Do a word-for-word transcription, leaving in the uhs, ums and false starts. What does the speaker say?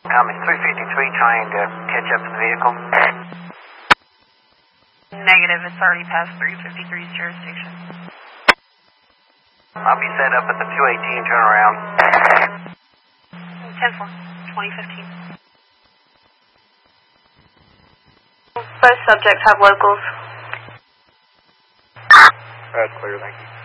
Um, it's three fifty-three trying to catch up to the vehicle. Negative, it's already past three fifty-three's jurisdiction. I'll be set up at the two eighteen turnaround. ten four, twenty fifteen. Both subjects have locals. That's clear, thank you.